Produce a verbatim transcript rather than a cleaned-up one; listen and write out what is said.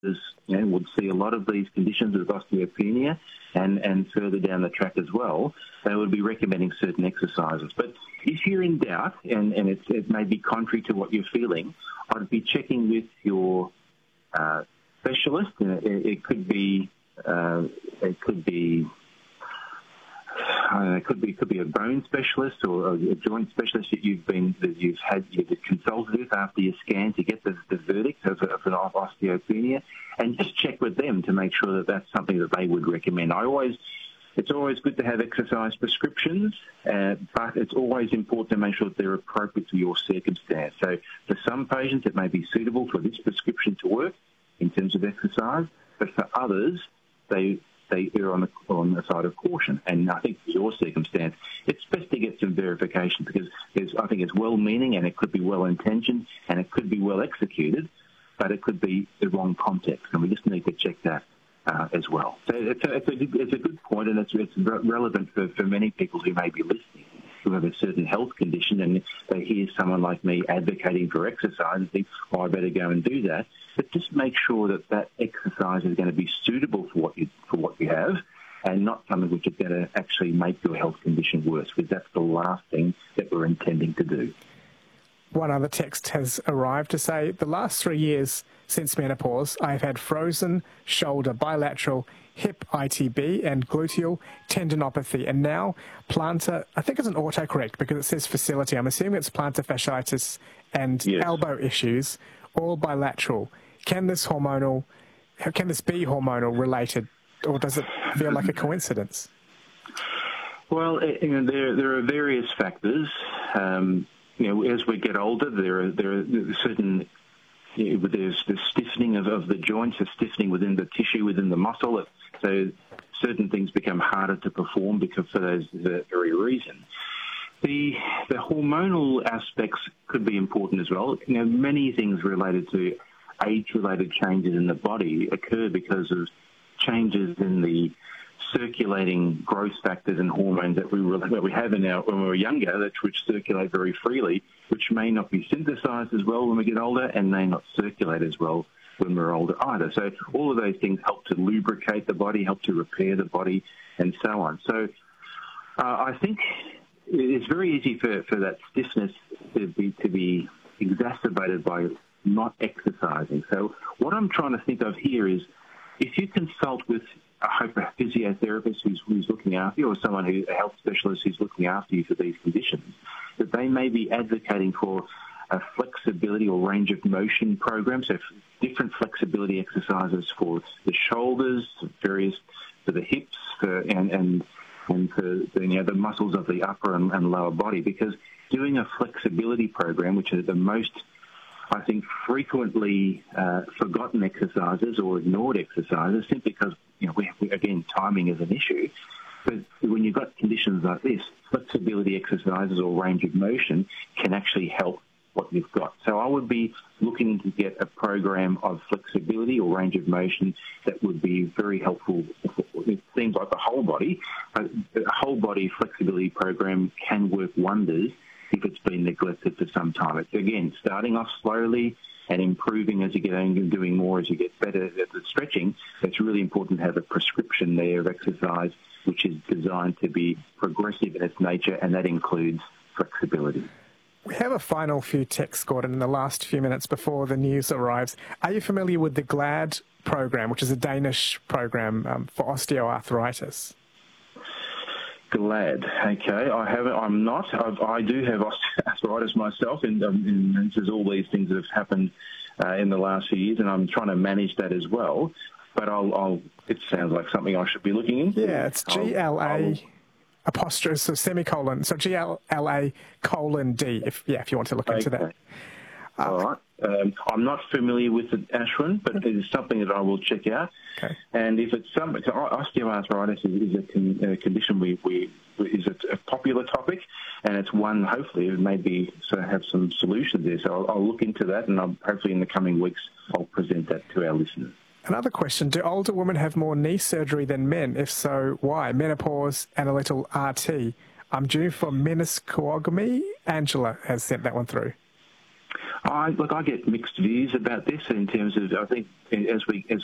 you know, would see a lot of these conditions with osteopenia, and, and further down the track as well, they would be recommending certain exercises. But if you're in doubt, and, and it's, it may be contrary to what you're feeling, I'd be checking with your uh, specialist. It, it could be uh, it could be Uh, it could be it could be a bone specialist or a joint specialist that you've been that you've had you've consulted with after your scan to get the, the verdict of, of an osteopenia, and just check with them to make sure that that's something that they would recommend. I always it's always good to have exercise prescriptions, uh, but it's always important to make sure that they're appropriate to your circumstance. So for some patients, it may be suitable for this prescription to work in terms of exercise, but for others, they they err on the, on the side of caution. And I think for your circumstance, it's best to get some verification, because there's, I think it's well-meaning and it could be well-intentioned and it could be well-executed, but it could be the wrong context, and we just need to check that uh, as well. So it's a, it's, a, it's a good point, and it's, it's relevant for, for many people who may be listening, who have a certain health condition, and they hear someone like me advocating for exercise and think, oh, I better go and do that. But just make sure that that exercise is going to be suitable for what you for what you have, and not something which is going to actually make your health condition worse, because that's the last thing that we're intending to do. One other text has arrived to say, the last three years since menopause, I've had frozen shoulder, bilateral, hip I T B and gluteal tendinopathy, and now plantar, I think it's an autocorrect because it says facility. I'm assuming it's plantar fasciitis and yes. elbow issues, all bilateral. Can this hormonal, can this be hormonal related, or does it feel like a coincidence? Well, it, you know, there there are various factors. Um, you know, as we get older, there are there are certain you know, there's the stiffening of, of the joints, the stiffening within the tissue, within the muscle. So certain things become harder to perform because for those that very reason. The the hormonal aspects could be important as well. You know, many things related to age-related changes in the body occur because of changes in the circulating growth factors and hormones that we that we have in our when we were younger, that which circulate very freely, which may not be synthesized as well when we get older, and may not circulate as well when we're older either. So all of those things help to lubricate the body, help to repair the body, and so on. So uh, I think it's very easy for, for that stiffness to be to be exacerbated by not exercising. So what I'm trying to think of here is, if you consult with a physiotherapist who's, who's looking after you, or someone who, a health specialist who's looking after you for these conditions, that they may be advocating for a flexibility or range of motion program, so different flexibility exercises for the shoulders, various for the hips, for, and and and for the, you know, the muscles of the upper and, and lower body. Because doing a flexibility program, which is the most, I think, frequently uh, forgotten exercises or ignored exercises, simply because, you know, we, we, again, timing is an issue. But when you've got conditions like this, flexibility exercises or range of motion can actually help what you've got. So I would be looking to get a program of flexibility or range of motion that would be very helpful. It seems like the whole body, but a whole body flexibility program can work wonders if it's been neglected for some time. It's, again, starting off slowly and improving as you get on and doing more as you get better at the stretching. It's really important to have a prescription there of exercise which is designed to be progressive in its nature, and that includes flexibility. We have a final few texts, Gordon, in the last few minutes before the news arrives. Are you familiar with the GLAD program, which is a Danish program um, for osteoarthritis? GLAD, okay. I haven't. I'm not. I've, I do have osteoarthritis myself, and, um, and there's all these things that have happened uh, in the last few years, and I'm trying to manage that as well. But I'll. I'll it sounds like something I should be looking into. Yeah, it's G L A apostrophe, so semicolon, so G L A colon D. If yeah, if you want to look okay. into that. Uh, all right. Um, I'm not familiar with it, Ashwin, but it is something that I will check out. Okay. And if it's some, so osteoarthritis is, is a, con, a condition we, we is a, a popular topic, and it's one hopefully it may be sort of have some solutions there. So I'll, I'll look into that, and I'll, hopefully in the coming weeks I'll present that to our listeners. Another question: do older women have more knee surgery than men? If so, why? Menopause and a little R T. I'm due for meniscectomy. Angela has sent that one through. I look, I get mixed views about this in terms of I think as we as